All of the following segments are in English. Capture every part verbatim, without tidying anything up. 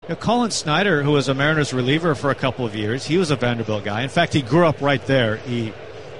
You know, Colin Snyder, who was a Mariners reliever for a couple of years, he was a Vanderbilt guy. In fact, he grew up right there. He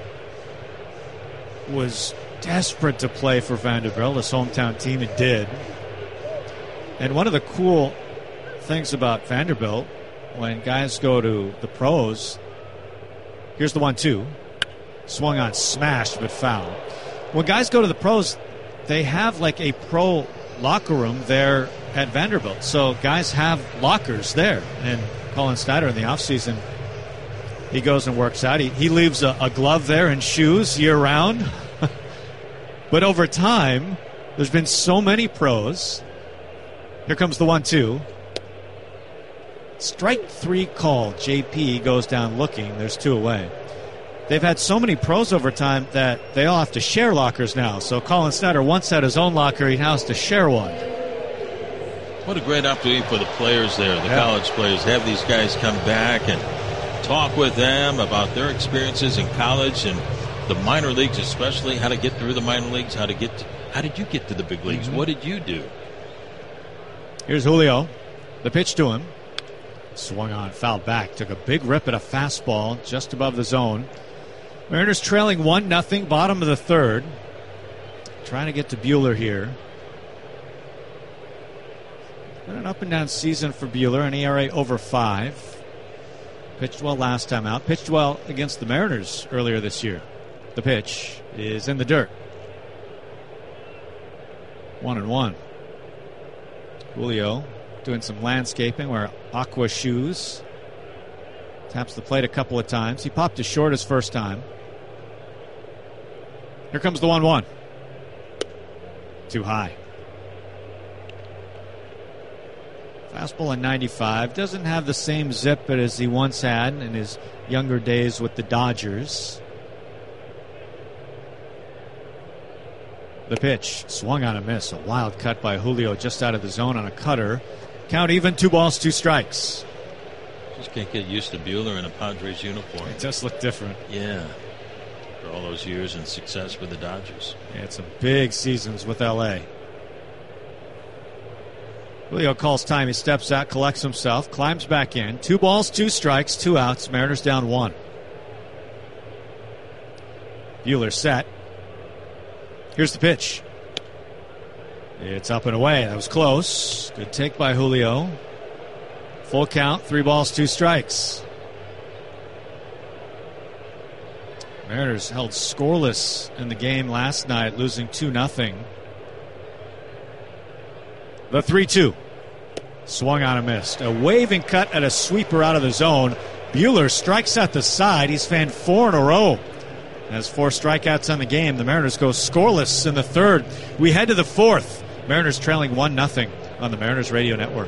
was desperate to play for Vanderbilt, his hometown team. It did. And one of the cool things about Vanderbilt, when guys go to the pros, here's the one two. Swung on, smashed, but foul. When guys go to the pros, they have like a pro locker room there at Vanderbilt. So guys have lockers there. And Colin Snyder in the offseason, he goes and works out. He, he leaves a, a glove there and shoes year-round. But over time, there's been so many pros. Here comes the one two. Strike three call. J P goes down looking. There's two away. They've had so many pros over time that they all have to share lockers now. So Colin Snyder once had his own locker. He now has to share one. What a great opportunity for the players there, the yeah. college players, to have these guys come back and talk with them about their experiences in college and the minor leagues, especially how to get through the minor leagues, how to get to, how did you get to the big leagues? Mm-hmm. What did you do? Here's Julio. The pitch to him. Swung on, fouled back. Took a big rip at a fastball just above the zone. Mariners trailing one nothing, bottom of the third. Trying to get to Buehler here. Been an up and down season for Buehler, an E R A over five. Pitched well last time out. Pitched well against the Mariners earlier this year. The pitch is in the dirt. One and one. Julio doing some landscaping, wearing aqua shoes. Taps the plate a couple of times. He popped it short his first time. Here comes the one one. Too high. Fastball at ninety-five. Doesn't have the same zip as he once had in his younger days with the Dodgers. The pitch. Swung on a miss. A wild cut by Julio just out of the zone on a cutter. Count even. Two balls, two strikes. Just can't get used to Buehler in a Padres uniform. It does look different. Yeah. For all those years and success with the Dodgers. He had some big seasons with L A. Julio calls time. He steps out, collects himself, climbs back in. Two balls, two strikes, two outs. Mariners down one. Buehler set. Here's the pitch. It's up and away. That was close. Good take by Julio. Full count. Three balls, two strikes. Mariners held scoreless in the game last night, losing two nothing. The three two. Swung on a missed. A waving cut at a sweeper out of the zone. Buehler strikes out the side. He's fanned four in a row. Has four strikeouts on the game. The Mariners go scoreless in the third. We head to the fourth. Mariners trailing one nothing on the Mariners Radio Network.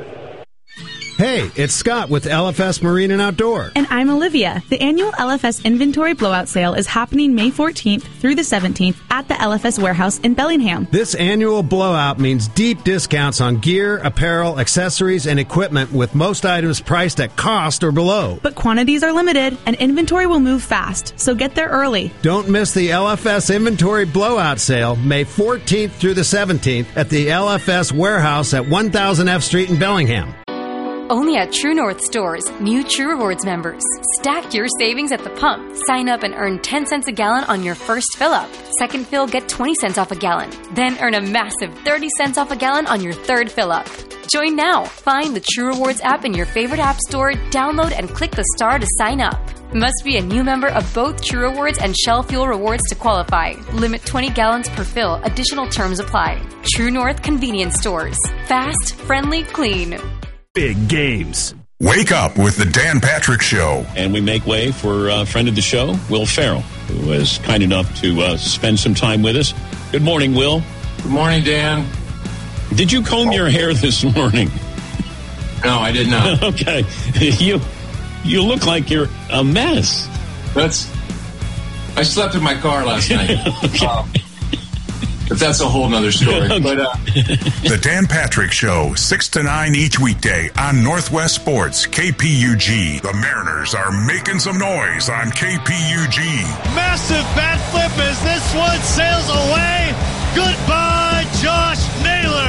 Hey, it's Scott with L F S Marine and Outdoor. And I'm Olivia. The annual L F S Inventory Blowout Sale is happening May fourteenth through the seventeenth at the L F S Warehouse in Bellingham. This annual blowout means deep discounts on gear, apparel, accessories, and equipment, with most items priced at cost or below. But quantities are limited, and inventory will move fast, so get there early. Don't miss the L F S Inventory Blowout Sale May fourteenth through the seventeenth at the L F S Warehouse at one thousand F Street in Bellingham. Only at True North stores, new True Rewards members. Stack your savings at the pump. Sign up and earn ten cents a gallon on your first fill-up. Second fill, get twenty cents off a gallon. Then earn a massive thirty cents off a gallon on your third fill-up. Join now. Find the True Rewards app in your favorite app store, download and click the star to sign up. Must be a new member of both True Rewards and Shell Fuel Rewards to qualify. Limit twenty gallons per fill. Additional terms apply. True North Convenience Stores. Fast, friendly, clean. Big games. Wake up with the Dan Patrick Show. And we make way for a friend of the show, Will Ferrell, who was kind enough to uh, spend some time with us. Good morning, Will. Good morning, Dan. Did you comb oh. your hair this morning? No, I did not. Okay. You you look like you're a mess. That's. I slept in my car last night. Okay. Um, But that's a whole nother story. But uh, The Dan Patrick Show, six to nine each weekday on Northwest Sports, K P U G. The Mariners are making some noise on K P U G. Massive bat flip as this one sails away. Goodbye, Josh Naylor.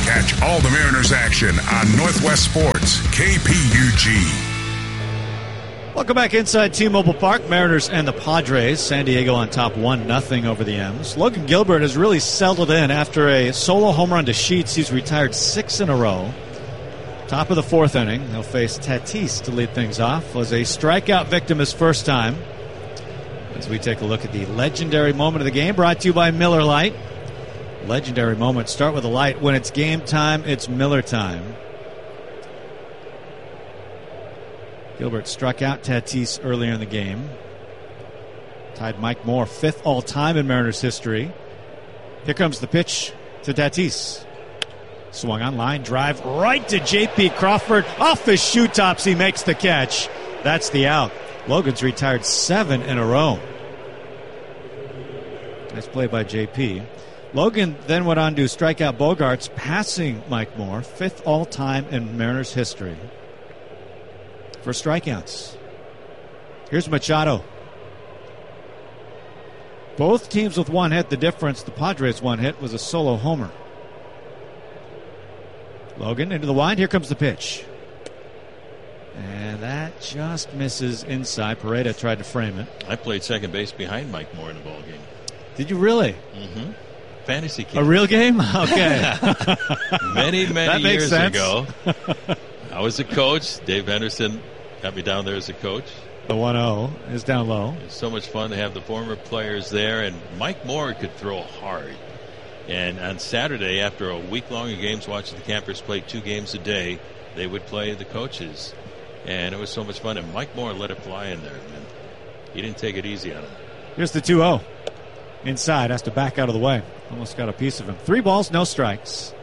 Catch all the Mariners action on Northwest Sports, K P U G. Welcome back inside T-Mobile Park. Mariners and the Padres. San Diego on top one nothing over the M's. Logan Gilbert has really settled in after a solo home run to Sheets. He's retired six in a row. Top of the fourth inning. He'll face Tatis to lead things off. Was a strikeout victim his first time. As we take a look at the legendary moment of the game, brought to you by Miller Lite. Legendary moments start with a light. When it's game time, it's Miller time. Gilbert struck out Tatis earlier in the game. Tied Mike Moore fifth all-time in Mariners history. Here comes the pitch to Tatis. Swung on line, drive right to J P Crawford. Off his shoe tops, he makes the catch. That's the out. Logan's retired seven in a row. Nice play by J P. Logan then went on to strike out Bogarts, passing Mike Moore, fifth all-time in Mariners history for strikeouts. Here's Machado. Both teams with one hit. The difference, the Padres' one hit was a solo homer. Logan into the wind. Here comes the pitch. And that just misses inside. Pareda tried to frame it. I played second base behind Mike Moore in the ball game. Did you really? Mm-hmm. Fantasy game. A real game? Okay. many, many that makes years sense. ago. I was a coach. Dave Henderson got me down there as a coach. The one oh is down low. It's so much fun to have the former players there. And Mike Moore could throw hard. And on Saturday, after a week long of games, watching the campers play two games a day, they would play the coaches. And it was so much fun. And Mike Moore let it fly in there. And he didn't take it easy on him. Here's the two oh. Inside, has to back out of the way. Almost got a piece of him. Three balls, no strikes.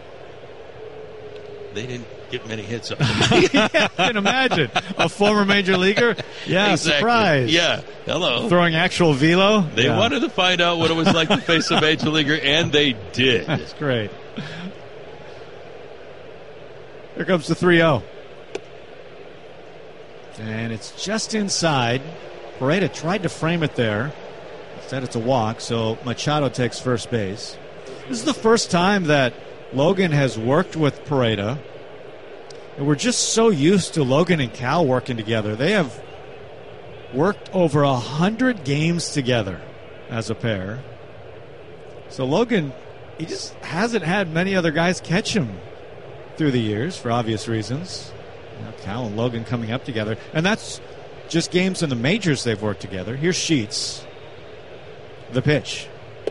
They didn't get many hits up. Yeah, I can imagine. A former major leaguer? Yeah, exactly. Surprise. Yeah, hello. Throwing actual velo? They yeah. wanted to find out what it was like to face a major leaguer, and they did. That's great. Here comes the three oh. And it's just inside. Pareda tried to frame it there. Instead, it's a walk, so Machado takes first base. This is the first time that Logan has worked with Pareda. And we're just so used to Logan and Cal working together. They have worked over a hundred games together as a pair. So Logan, he just hasn't had many other guys catch him through the years for obvious reasons. You know, Cal and Logan coming up together. And that's just games in the majors they've worked together. Here's Sheets. The pitch.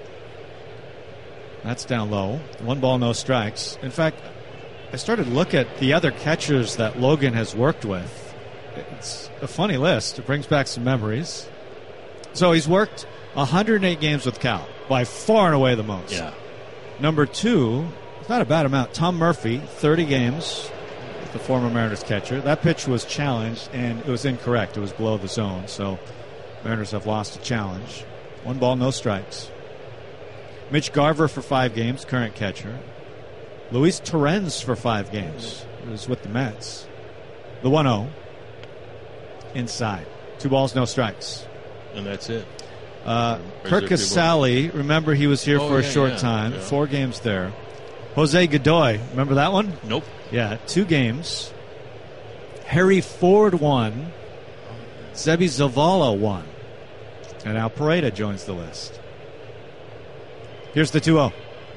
That's down low. One ball, no strikes. In fact, I started to look at the other catchers that Logan has worked with. It's a funny list. It brings back some memories. So he's worked one hundred eight games with Cal, by far and away the most. Yeah. Number two, it's not a bad amount. Tom Murphy, thirty games with the former Mariners catcher. That pitch was challenged, and it was incorrect. It was below the zone, so Mariners have lost a challenge. One ball, no strikes. Mitch Garver for five games, current catcher. Luis Torrens for five games. He was with the Mets. The one oh. Inside. Two balls, no strikes. And that's it. Uh, Kirk Casale, remember he was here oh, for a yeah, short yeah, time. yeah. Four games there. Jose Godoy, remember that one? Nope. Yeah, two games. Harry Ford won. Seby Zavala won. And now Pareda joins the list. Here's the two oh.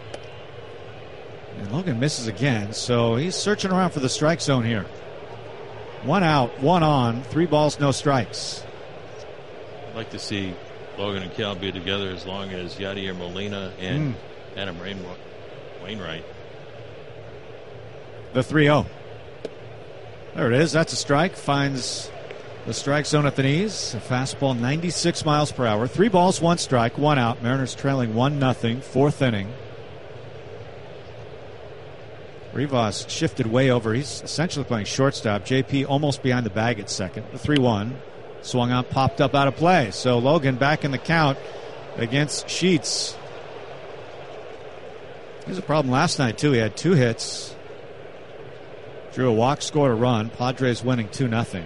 And Logan misses again, so he's searching around for the strike zone here. One out, one on, three balls, no strikes. I'd like to see Logan and Cal be together as long as Yadier Molina and mm. Adam Rain- Wainwright. The three oh. There it is. That's a strike. Finds the strike zone at the knees. A fastball ninety-six miles per hour. Three balls, one strike, one out. Mariners trailing one nothing. Fourth inning. Rivas shifted way over. He's essentially playing shortstop. J P almost behind the bag at second. The three one. Swung on, popped up out of play. So Logan back in the count against Sheets. He was a problem last night, too. He had two hits. Drew a walk, scored a run. Padres winning two nothing.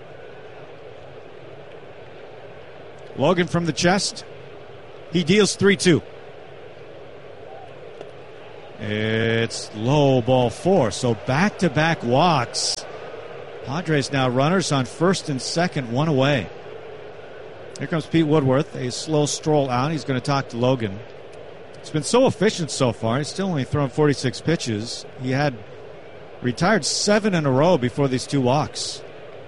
Logan from the chest. He deals three two. It's low, ball four. So back-to-back walks. Padres now runners on first and second, one away. Here comes Pete Woodworth, a slow stroll out. He's going to talk to Logan. He's been so efficient so far. He's still only thrown forty-six pitches. He had retired seven in a row before these two walks.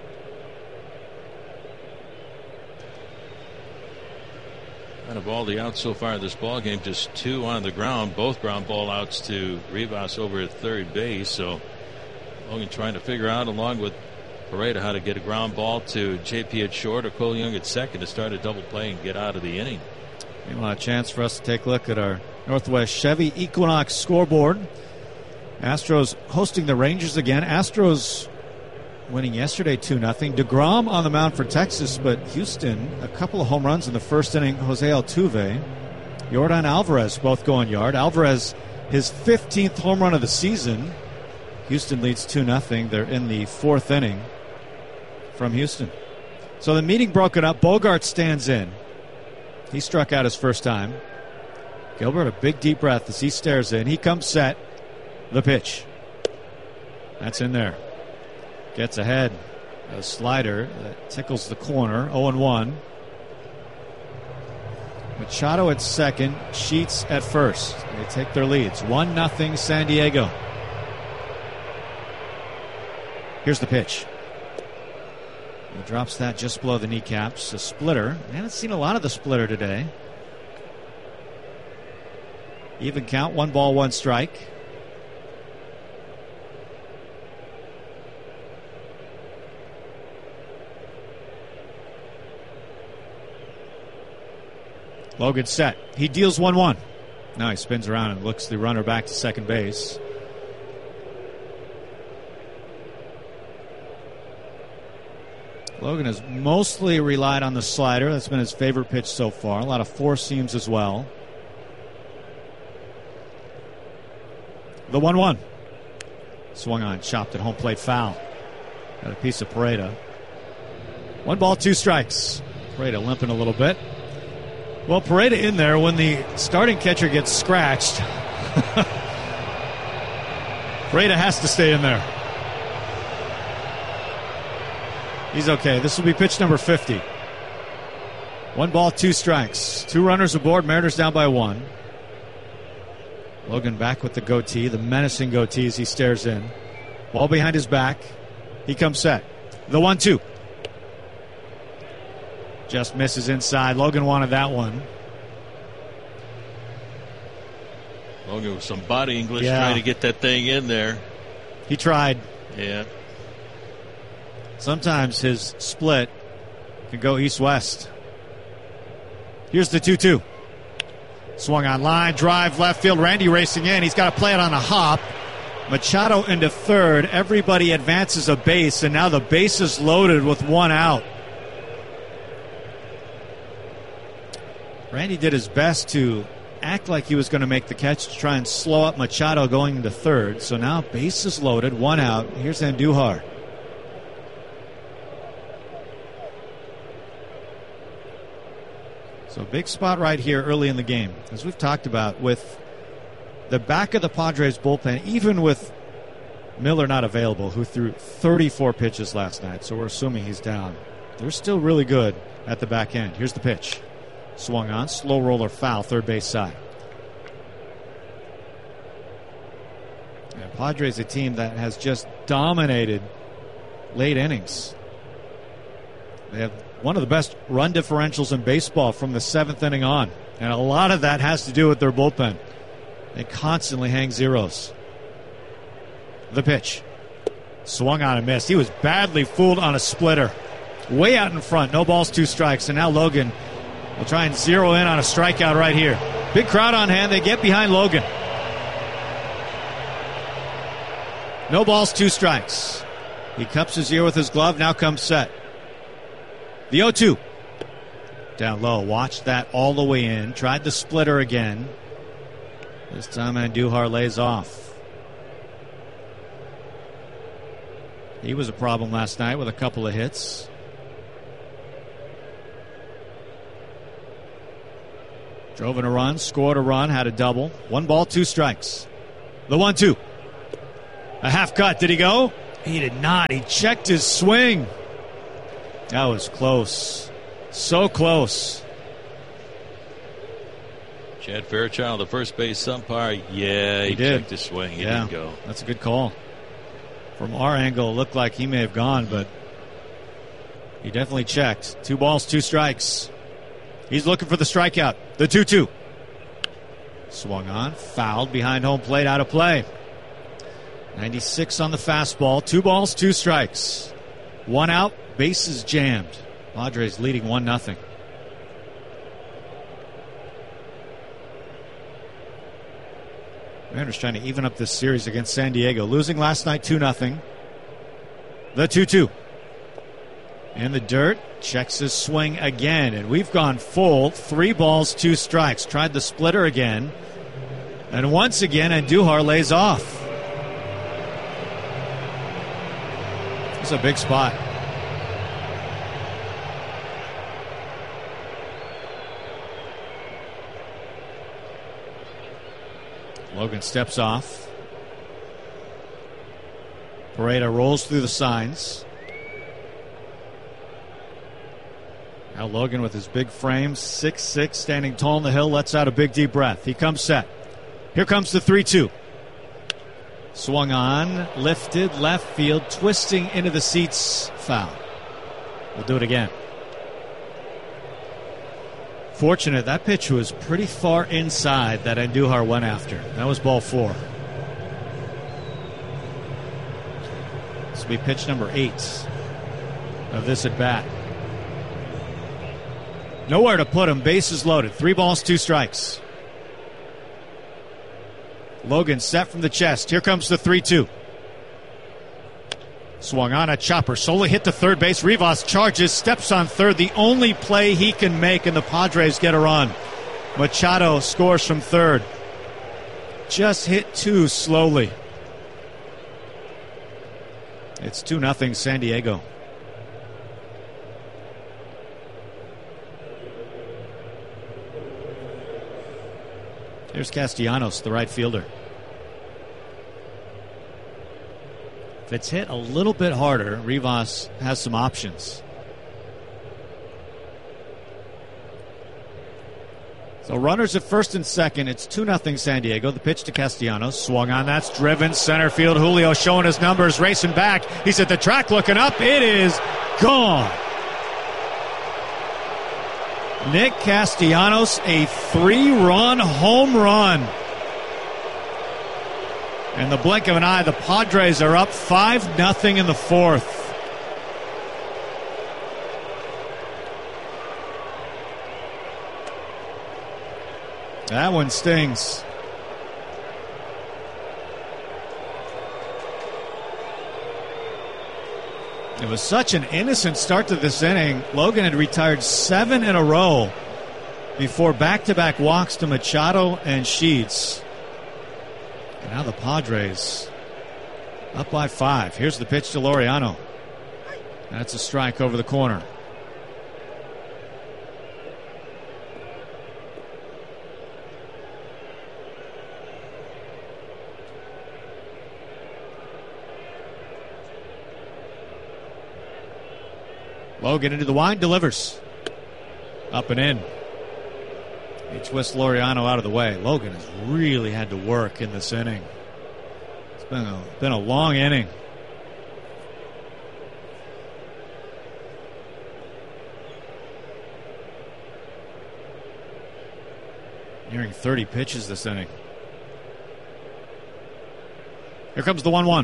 Out of all the outs so far in this ball game, just two on the ground, both ground ball outs to Rivas over at third base. So Logan trying to figure out, along with Pareda, how to get a ground ball to J P at short or Cole Young at second to start a double play and get out of the inning. Meanwhile, a chance for us to take a look at our Northwest Chevy Equinox scoreboard. Astros hosting the Rangers again. Astros winning yesterday two nothing. DeGrom on the mound for Texas, but Houston, a couple of home runs in the first inning. Jose Altuve, Yordan Alvarez both going yard. Alvarez, his fifteenth home run of the season. Houston leads two nothing. They're in the fourth inning from Houston. So the meeting broken up. Bogart stands in. He struck out his first time. Gilbert, a big deep breath as he stares in. He comes set. The pitch. That's in there. Gets ahead. A slider that tickles the corner. oh and one. Machado at second. Sheets at first. They take their leads. one nothing San Diego. Here's the pitch. He drops that just below the kneecaps. A splitter. I haven't seen a lot of the splitter today. Even count. One ball, one strike. Logan set. He deals one one. Now he spins around and looks the runner back to second base. Logan has mostly relied on the slider. That's been his favorite pitch so far. A lot of four seams as well. The one one. Swung on, chopped at home plate, foul. Got a piece of Pareda. One ball, two strikes. Pareda limping a little bit. Well, Pareda in there when the starting catcher gets scratched. Pareda has to stay in there. He's okay. This will be pitch number fifty. One ball, two strikes. Two runners aboard. Mariners down by one. Logan back with the goatee, the menacing goatee as he stares in. Ball behind his back. He comes set. The one two. Just misses inside. Logan wanted that one. Logan with some body English yeah. trying to get that thing in there. He tried. Yeah. Sometimes his split can go east-west. Here's the two two. Swung on line, drive, left field. Randy racing in. He's got to play it on a hop. Machado into third. Everybody advances a base, and now the base is loaded with one out. Randy did his best to act like he was going to make the catch to try and slow up Machado going into third. So now base is loaded, one out. Here's Andujar. So big spot right here early in the game. As we've talked about, with the back of the Padres bullpen, even with Miller not available, who threw thirty-four pitches last night, so we're assuming he's down. They're still really good at the back end. Here's the pitch. Swung on, slow roller foul, third base side. And Padres, a team that has just dominated late innings. They have one of the best run differentials in baseball from the seventh inning on. And a lot of that has to do with their bullpen. They constantly hang zeros. The pitch. Swung on and missed. He was badly fooled on a splitter. Way out in front. No balls, two strikes. And now Logan will try and zero in on a strikeout right here. Big crowd on hand. They get behind Logan. No balls, two strikes. He cups his ear with his glove. Now comes set. The oh two. Down low. Watched that all the way in. Tried the splitter again. This time Andujar lays off. He was a problem last night with a couple of hits. Drove in a run, scored a run, had a double. One ball, two strikes. The one two. A half cut. Did he go? He did not. He checked his swing. That was close. So close. Chad Fairchild, the first base umpire. Yeah, he, he did. checked his swing. He yeah, didn't go. That's a good call. From our angle, it looked like he may have gone, but he definitely checked. Two balls, two strikes. He's looking for the strikeout. The two two. Swung on, fouled behind home plate, out of play. ninety-six on the fastball. Two balls, two strikes. One out, bases jammed. Padres leading one nothing. Mariners trying to even up this series against San Diego. Losing last night two nothing. The two two. In the dirt. Checks his swing again. And we've gone full. Three balls, two strikes. Tried the splitter again. And once again, Andujar lays off. It's a big spot. Logan steps off. Pareda rolls through the signs. Now Logan with his big frame, six six, standing tall on the hill, lets out a big deep breath. He comes set. Here comes the three two. Swung on, lifted, left field, twisting into the seats, foul. We'll do it again. Fortunate, that pitch was pretty far inside that Andujar went after. That was ball four. This will be pitch number eight of this at bat. Nowhere to put him. Bases loaded. Three balls, two strikes. Logan set from the chest. Here comes the three two. Swung on a chopper. Solely hit to third base. Rivas charges, steps on third. The only play he can make, and the Padres get a run. Machado scores from third. Just hit two slowly. It's two nothing San Diego. Here's Castellanos, the right fielder. If it's hit a little bit harder, Rivas has some options. So runners at first and second. It's two nothing San Diego. The pitch to Castellanos. Swung on. That's driven. Center field. Julio showing his numbers. Racing back. He's at the track looking up. It is gone. Nick Castellanos, a three-run home run. In the blink of an eye, the Padres are up five nothing in the fourth. That one stings. It was such an innocent start to this inning. Logan had retired seven in a row before back-to-back walks to Machado and Sheets. And now the Padres up by five. Here's the pitch to Laureano. That's a strike over the corner. Logan into the wind, delivers. Up and in. He twists Laureano out of the way. Logan has really had to work in this inning. It's been a, been a long inning. Nearing thirty pitches this inning. Here comes the one one.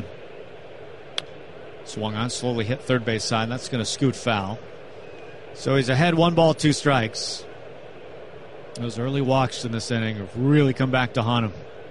Swung on, slowly hit third base side. That's going to scoot foul. So he's ahead, one ball, two strikes. Those early walks in this inning have really come back to haunt him.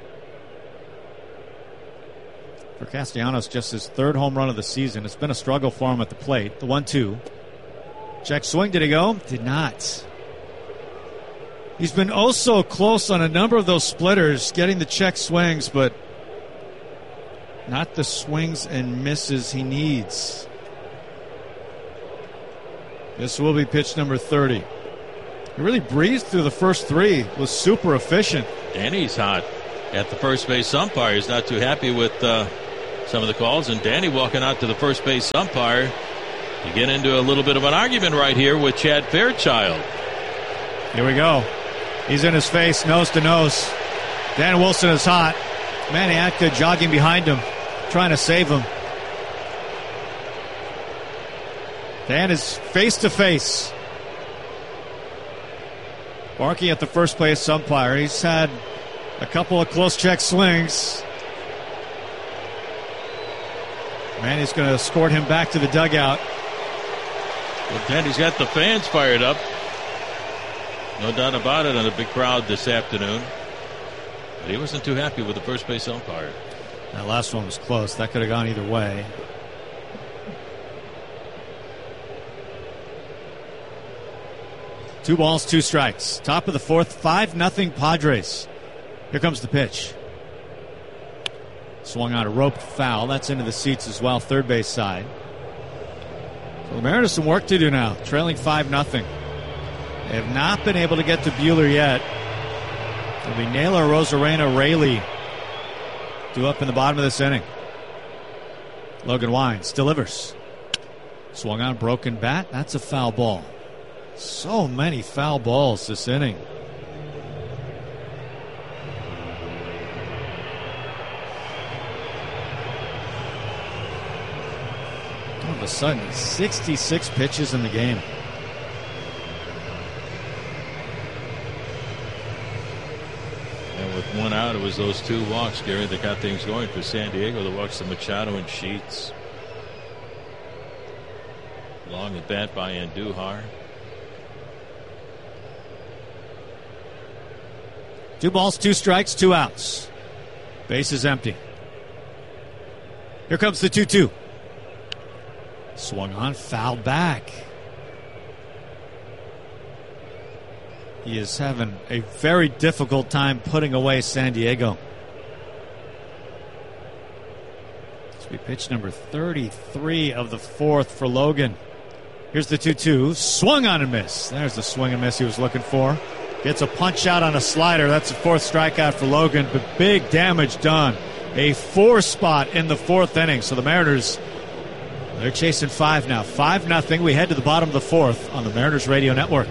For Castellanos, just his third home run of the season. It's been a struggle for him at the plate. The one two. Check swing, did he go? Did not. He's been oh so close on a number of those splitters, getting the check swings, but not the swings and misses he needs. This will be pitch number thirty. He really breezed through the first three, was super efficient. And he's hot. at the first base umpire. He's not too happy with uh, some of the calls. And Danny walking out to the first base umpire. You get into a little bit of an argument right here with Chad Fairchild. Here we go. He's in his face, nose to nose. Dan Wilson is hot. Manny Acta jogging behind him, trying to save him. Dan is face to face. Barking at the first base umpire. He's had a couple of close check swings. Manny's going to escort him back to the dugout. Well, Danny's got the fans fired up. No doubt about it, on a big crowd this afternoon. But he wasn't too happy with the first base umpire. That last one was close. That could have gone either way. Two balls, two strikes. Top of the fourth, five nothing Padres. Here comes the pitch. Swung on a roped foul. That's into the seats as well, third base side. So the Mariners some work to do now, trailing five nothing. They have not been able to get to Buehler yet. It'll be Naylor, Rosarena, Raley due up in the bottom of this inning. Logan Wines delivers. Swung on, broken bat. That's a foul ball. So many foul balls this inning. All of a sudden, sixty-six pitches in the game. And with one out, it was those two walks, Gary, that got things going for San Diego. The walks to Machado and Sheets. Long at bat by Andujar. Two balls, two strikes, two outs. Base is empty. Here comes the two two. Swung on, fouled back. He is having a very difficult time putting away San Diego. This will be pitch number thirty-three of the fourth for Logan. Here's the two two. Swung on and miss. There's the swing and miss he was looking for. Gets a punch out on a slider. That's the fourth strikeout for Logan, but big damage done. A four spot in the fourth inning. So the Mariners, they're chasing five now. Five nothing. We head to the bottom of the fourth on the Mariners Radio Network.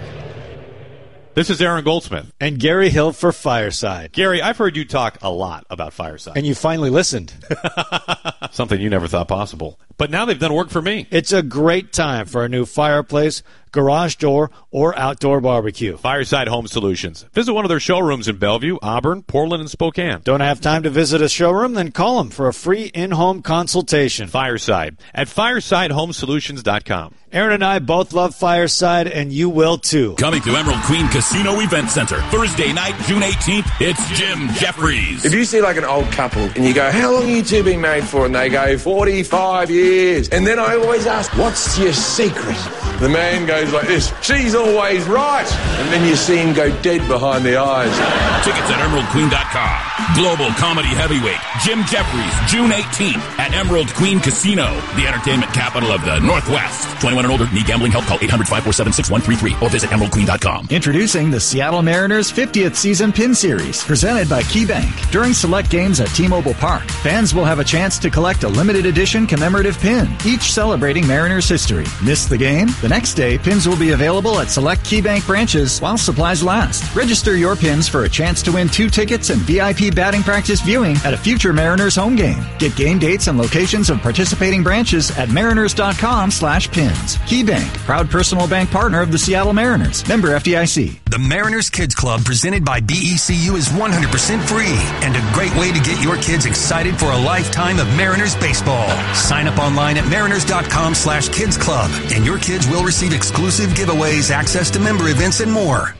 This is Aaron Goldsmith. And Gary Hill for Fireside. Gary, I've heard you talk a lot about Fireside. And you finally listened. Something you never thought possible. But now they've done work for me. It's a great time for a new fireplace, garage door, or outdoor barbecue. Fireside Home Solutions. Visit one of their showrooms in Bellevue, Auburn, Portland, and Spokane. Don't have time to visit a showroom? Then call them for a free in-home consultation. Fireside at fireside home solutions dot com. Aaron and I both love Fireside, and you will too. Coming to Emerald Queen Casino Event Center, Thursday night, June eighteenth, it's Jim Jeffries. If you see like an old couple and you go, how long have you two been married for? And they go, forty-five years. And then I always ask, what's your secret? The man goes like this, she's always right. And then you see him go dead behind the eyes. Tickets at emerald queen dot com. Global comedy heavyweight, Jim Jeffries, June eighteenth at Emerald Queen Casino, the entertainment capital of the Northwest. twenty-one and older, need gambling help, call eight hundred, five four seven, six one three three or visit emerald queen dot com. Introducing the Seattle Mariners fiftieth Season Pin Series, presented by KeyBank. During select games at T-Mobile Park, fans will have a chance to collect a limited edition commemorative pin, each celebrating Mariners history. Miss the game? The next day, pins will be available at select KeyBank branches while supplies last. Register your pins for a chance to win two tickets and V I P batting practice viewing at a future Mariners home game. Get game dates and locations of participating branches at mariners.com slash pins. KeyBank, proud personal bank partner of the Seattle Mariners. Member F D I C. The Mariners Kids Club presented by B E C U is one hundred percent free and a great way to get your kids excited for a lifetime of Mariners baseball. Sign up online at mariners.com slash kids club and your kids will receive exclusive giveaways, access to member events, and more.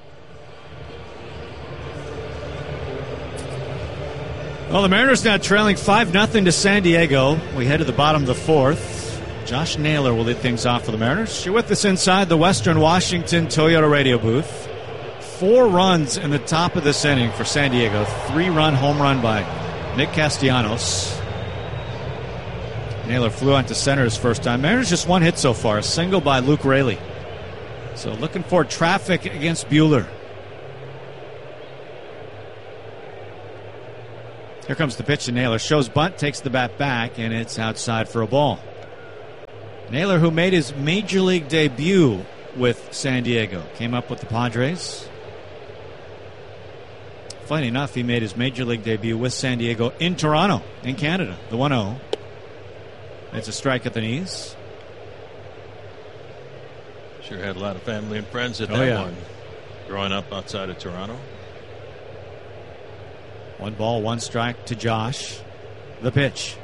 Well, the Mariners now trailing five nothing to San Diego. We head to the bottom of the fourth. Josh Naylor will lead things off for the Mariners. You're with us inside the Western Washington Toyota radio booth. Four runs in the top of this inning for San Diego. Three-run home run by Nick Castellanos. Naylor flew on to center his first time. Mariners just one hit so far, a single by Luke Raley. So looking for traffic against Buehler. Here comes the pitch to Naylor. Shows bunt, takes the bat back, and it's outside for a ball. Naylor, who made his major league debut with San Diego, came up with the Padres. Funny enough, he made his major league debut with San Diego in Toronto, in Canada. The one oh. It's a strike at the knees. Sure had a lot of family and friends at Oh, that yeah. one, growing up outside of Toronto. One ball, one strike to Josh. The pitch.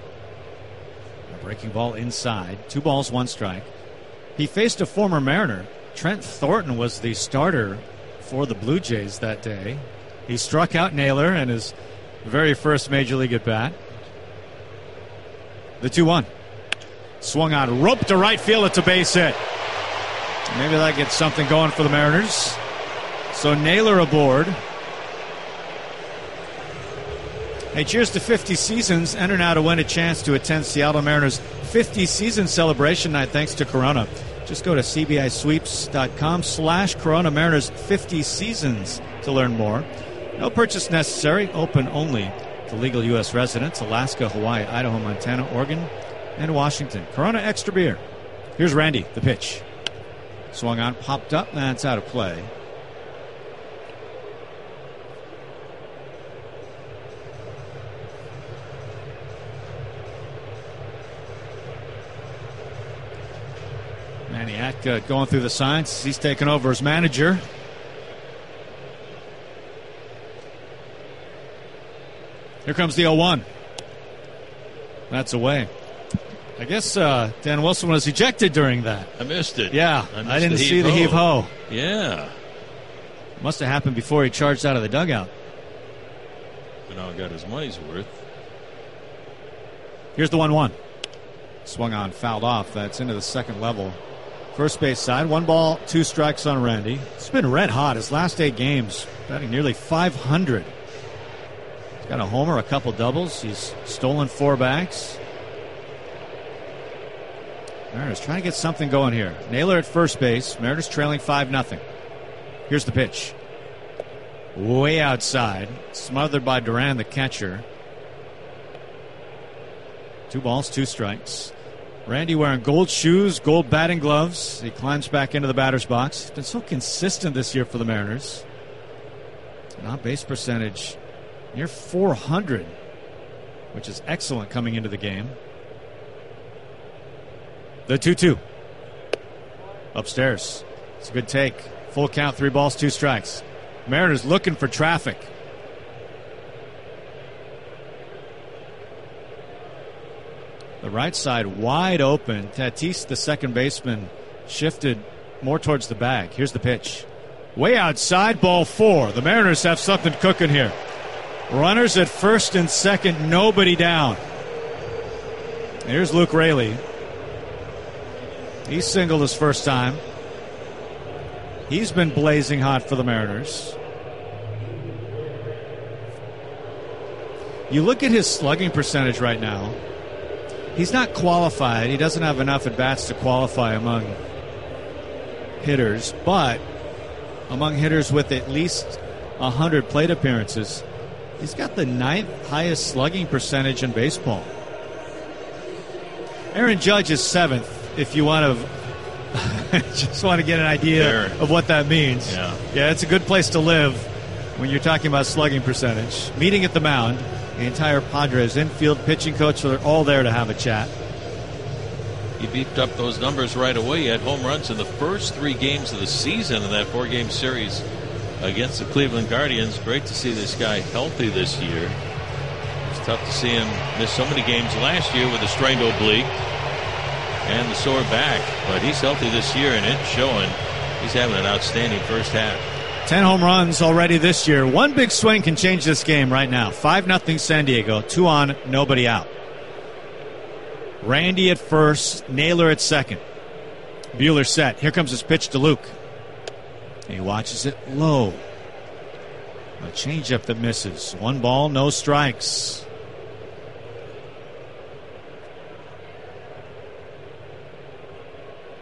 A breaking ball inside. Two balls, one strike. He faced a former Mariner. Trent Thornton was the starter for the Blue Jays that day. He struck out Naylor in his very first major league at bat. The two one. Swung on, rope to right field. It's a base hit. Maybe that gets something going for the Mariners. So Naylor aboard. Hey, cheers to fifty seasons. Enter now to win a chance to attend Seattle Mariners fifty season celebration night thanks to Corona. Just go to cbisweeps.com slash Corona Mariners fifty seasons to learn more. No purchase necessary. Open only to legal U S residents. Alaska, Hawaii, Idaho, Montana, Oregon, and Washington. Corona Extra Beer. Here's Randy, the pitch. Swung on, popped up. That's out of play. Maniac uh, going through the signs. He's taken over as manager. Here comes the oh one. That's away. I guess uh, Dan Wilson was ejected during that. I missed it. Yeah, I, missed I didn't the see the heave-ho. Yeah. Must have happened before he charged out of the dugout. But now got his money's worth. Here's the one one. Swung on, fouled off. That's into the second level. First base side. One ball, two strikes on Randy. It's been red hot. His last eight games, batting nearly five hundred. He's got a homer, a couple doubles. He's stolen four backs. Mariners trying to get something going here. Naylor at first base. Mariners trailing five nothing. Here's the pitch. Way outside. Smothered by Duran, the catcher. Two balls, two strikes. Randy wearing gold shoes, gold batting gloves. He climbs back into the batter's box. He's been so consistent this year for the Mariners. On base percentage near four hundred, which is excellent coming into the game. The two two. Upstairs. It's a good take. Full count, three balls, two strikes. Mariners looking for traffic. The right side wide open. Tatis, the second baseman, shifted more towards the bag. Here's the pitch. Way outside, ball four. The Mariners have something cooking here. Runners at first and second, nobody down. Here's Luke Raley. He singled his first time. He's been blazing hot for the Mariners. You look at his slugging percentage right now. He's not qualified. He doesn't have enough at-bats to qualify among hitters, but among hitters with at least one hundred plate appearances, he's got the ninth highest slugging percentage in baseball. Aaron Judge is seventh, if you want to just want to get an idea Fair. of what that means. Yeah. Yeah, it's a good place to live when you're talking about slugging percentage. Meeting at the mound. The entire Padres infield, pitching coach, so they're all there to have a chat. He beefed up those numbers right away. He had home runs in the first three games of the season in that four-game series against the Cleveland Guardians. Great to see this guy healthy this year. It's tough to see him miss so many games last year with a strained oblique and the sore back. But he's healthy this year, and it's showing. He's having an outstanding first half. Ten home runs already this year. One big swing can change this game right now. five nothing San Diego. Two on, nobody out. Randy at first, Naylor at second. Buehler set. Here comes his pitch to Luke. He watches it low. A changeup that misses. One ball, no strikes.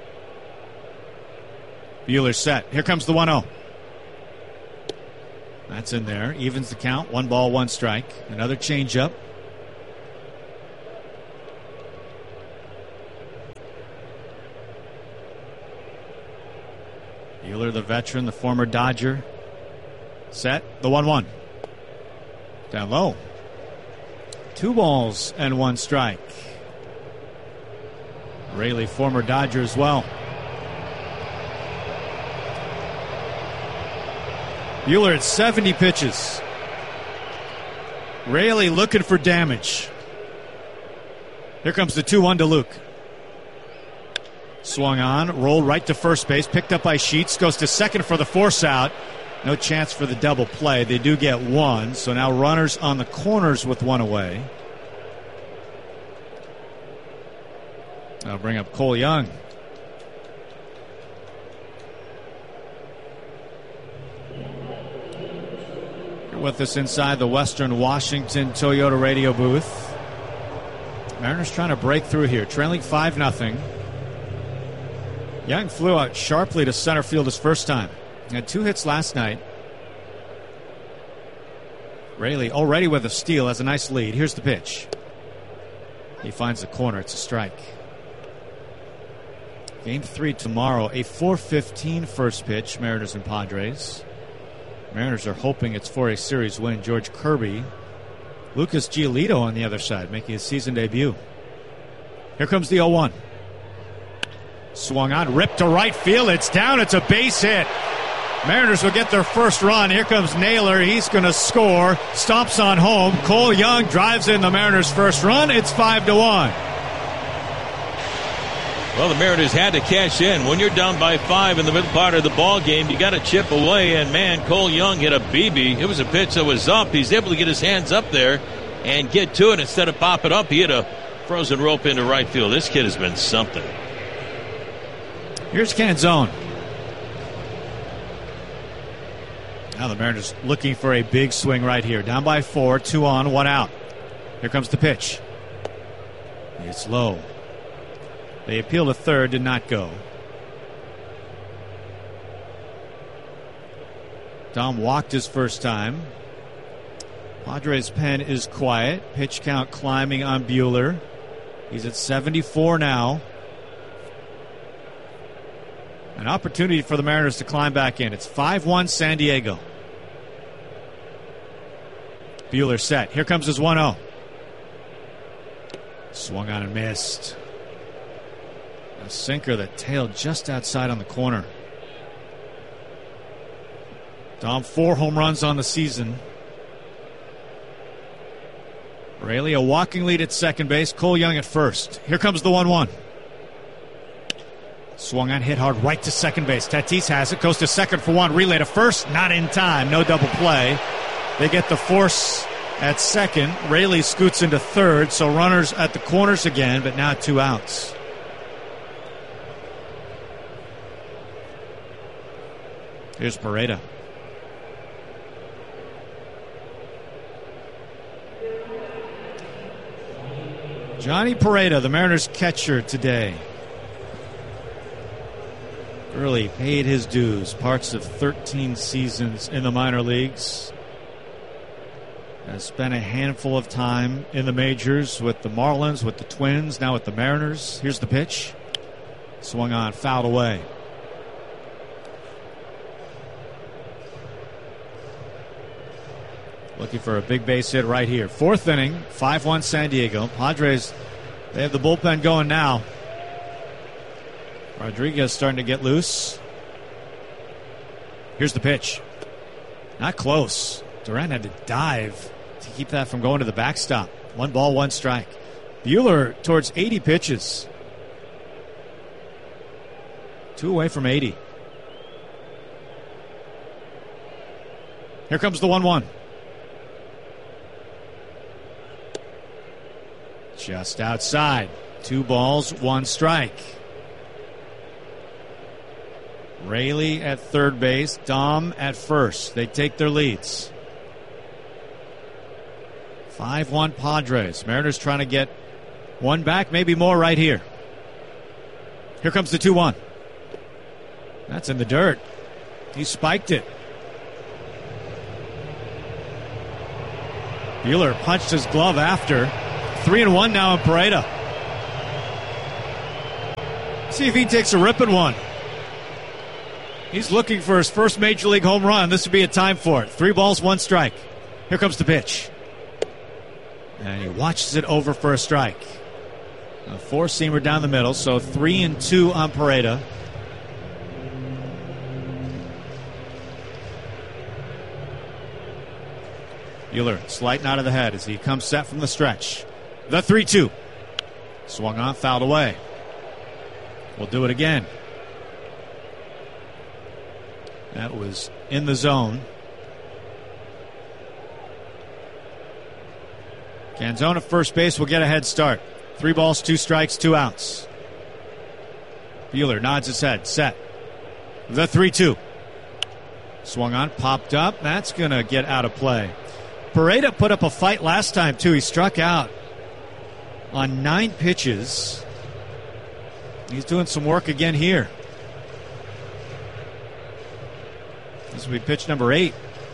Buehler set. Here comes the one oh. That's in there. Evens the count. One ball, one strike. Another changeup. Buehler, the veteran, the former Dodger. Set. The one one. Down low. Two balls and one strike. Raley, former Dodger as well. Buehler at seventy pitches. Raley looking for damage. Here comes the two one to Luke. Swung on, rolled right to first base, picked up by Sheets, goes to second for the force out. No chance for the double play. They do get one, so now runners on the corners with one away. I'll bring up Cole Young. You're with us inside the Western Washington Toyota radio booth. Mariners trying to break through here, trailing five nothing. Young flew out sharply to center field his first time. Had two hits last night. Raley already with a steal, has a nice lead. Here's the pitch. He finds the corner. It's a strike. Game three tomorrow, a four fifteen first pitch, Mariners and Padres. Mariners are hoping it's for a series win. George Kirby. Lucas Giolito on the other side, making his season debut. Here comes the oh one. Swung on, ripped to right field. It's down. It's a base hit. Mariners will get their first run. Here comes Naylor. He's going to score. Stomps on home. Cole Young drives in the Mariners' first run. It's five to one. Well, the Mariners had to cash in. When you're down by five in the middle part of the ball game, you got to chip away. And man, Cole Young hit a B B. It was a pitch that was up. He's able to get his hands up there and get to it instead of popping up. He hit a frozen rope into right field. This kid has been something. Here's Canzone. Now the Mariners looking for a big swing right here. Down by four, two on, one out. Here comes the pitch. It's low. They appeal to third, did not go. Dom walked his first time. Padres' pen is quiet. Pitch count climbing on Buehler. He's at seventy-four now. An opportunity for the Mariners to climb back in. It's five one San Diego. Buehler set. Here comes his one oh. Swung on and missed. A sinker that tailed just outside on the corner. Dom, four home runs on the season. Raley, a walking lead at second base. Cole Young at first. Here comes the one one. Swung on, hit hard right to second base. Tatis has it, goes to second for one. Relay to first, not in time. No double play. They get the force at second. Raley scoots into third, so runners at the corners again, but now two outs. Here's Pareda. Johnny Pareda, the Mariners catcher today. Really paid his dues. Parts of thirteen seasons in the minor leagues. Has spent a handful of time in the majors with the Marlins, with the Twins, now with the Mariners. Here's the pitch. Swung on, fouled away. Looking for a big base hit right here. Fourth inning, five one San Diego. Padres, they have the bullpen going now. Rodriguez starting to get loose. Here's the pitch. Not close. Durant had to dive to keep that from going to the backstop. One ball, one strike. Buehler towards eighty pitches. Two away from eighty. Here comes the one one. Just outside. Two balls, one strike. Raley at third base, Dom at first. They take their leads. five one Padres. Mariners trying to get one back, maybe more right here. Here comes the two one. That's in the dirt. He spiked it. Buehler punched his glove after. Three and one now in Pareda. See if he takes a ripping one. He's looking for his first Major League home run. This would be a time for it. Three balls, one strike. Here comes the pitch. And he watches it over for a strike. A four-seamer down the middle, so three and two on Pareda. Buehler sliding out of the head as he comes set from the stretch. The three two. Swung on, fouled away. We'll do it again. That was in the zone. Canzone at first base will get a head start. Three balls, two strikes, two outs. Buehler nods his head, set. The three two. Swung on, popped up. That's going to get out of play. Pareda put up a fight last time, too. He struck out on nine pitches. He's doing some work again here. This will be pitch number eight.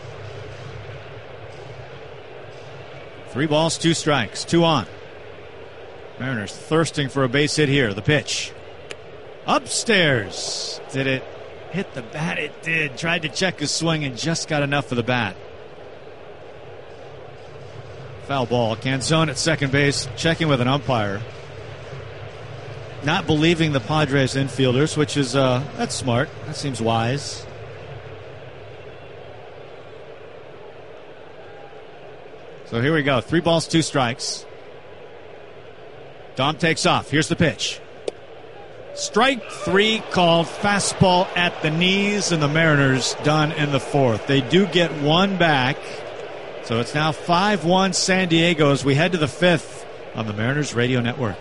Three balls, two strikes, two on. Mariners thirsting for a base hit here. The pitch. Upstairs. Did it hit the bat? It did. Tried to check his swing and just got enough for the bat. Foul ball. Canzone at second base, checking with an umpire. Not believing the Padres infielders, which is, uh, that's smart. That seems wise. So here we go. Three balls, two strikes. Dom takes off. Here's the pitch. Strike three called, fastball at the knees, and the Mariners done in the fourth. They do get one back. So it's now five one San Diego as we head to the fifth on the Mariners Radio Network.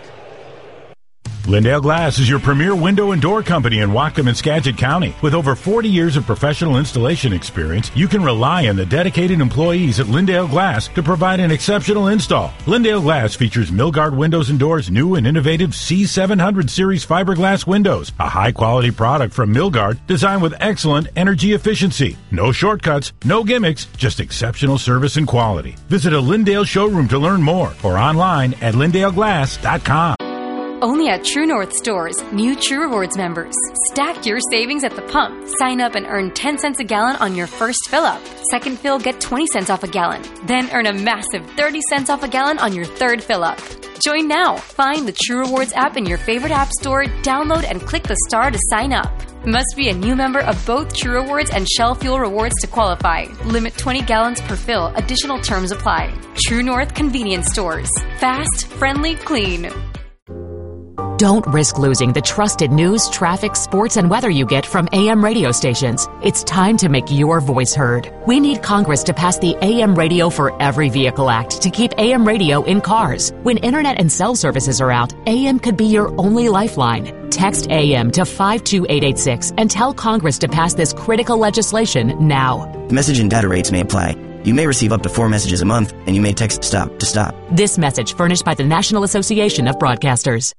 Lindale Glass is your premier window and door company in Whatcom and Skagit County. With over forty years of professional installation experience, you can rely on the dedicated employees at Lindale Glass to provide an exceptional install. Lindale Glass features Milgard Windows and Doors' new and innovative C seven hundred series fiberglass windows, a high-quality product from Milgard designed with excellent energy efficiency. No shortcuts, no gimmicks, just exceptional service and quality. Visit a Lindale showroom to learn more or online at lindale glass dot com. Only at True North stores, new True Rewards members. Stack your savings at the pump. Sign up and earn ten cents a gallon on your first fill up. Second fill, get twenty cents off a gallon. Then earn a massive thirty cents off a gallon on your third fill up. Join now. Find the True Rewards app in your favorite app store, download and click the star to sign up. Must be a new member of both True Rewards and Shell Fuel Rewards to qualify. Limit twenty gallons per fill. Additional terms apply. True North Convenience Stores. Fast, friendly, clean. Don't risk losing the trusted news, traffic, sports, and weather you get from A M radio stations. It's time to make your voice heard. We need Congress to pass the A M Radio for Every Vehicle Act to keep A M radio in cars. When internet and cell services are out, A M could be your only lifeline. Text A M to five two eight eight six and tell Congress to pass this critical legislation now. Message and data rates may apply. You may receive up to four messages a month, and you may text STOP to stop. This message furnished by the National Association of Broadcasters.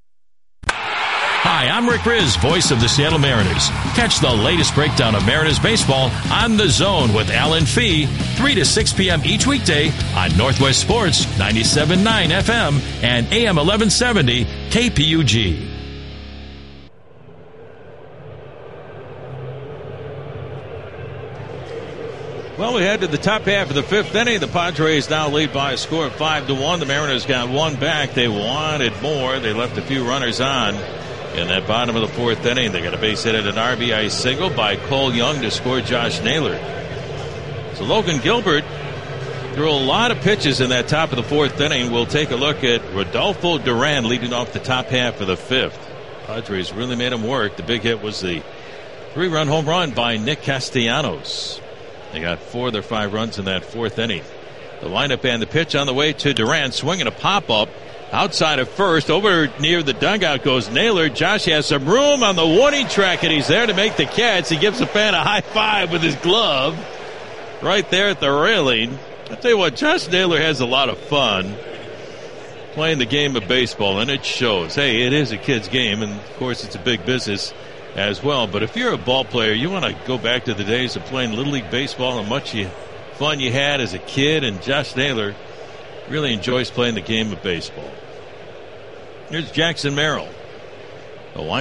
Hi, I'm Rick Riz, voice of the Seattle Mariners. Catch the latest breakdown of Mariners baseball on The Zone with Alan Fee, three to six p.m. each weekday on Northwest Sports, ninety-seven point nine F M and A M eleven seventy K P U G. Well, we head to the top half of the fifth inning. The Padres now lead by a score of five to one. The Mariners got one back. They wanted more. They left a few runners on in that bottom of the fourth inning. They got a base hit at an R B I single by Cole Young to score Josh Naylor. So Logan Gilbert threw a lot of pitches in that top of the fourth inning. We'll take a look at Rodolfo Duran leading off the top half of the fifth. Padres really made him work. The big hit was the three-run home run by Nick Castellanos. They got four of their five runs in that fourth inning. The lineup and the pitch on the way to Duran, swinging a pop-up outside of first. Over near the dugout goes Naylor. Josh has some room on the warning track, and he's there to make the catch. He gives a fan a high five with his glove right there at the railing. I'll tell you what, Josh Naylor has a lot of fun playing the game of baseball, and it shows. Hey, it is a kid's game, and, of course, it's a big business as well. But if you're a ball player, you want to go back to the days of playing Little League Baseball and much you, fun you had as a kid. And Josh Naylor really enjoys playing the game of baseball. Here's Jackson Merrill. The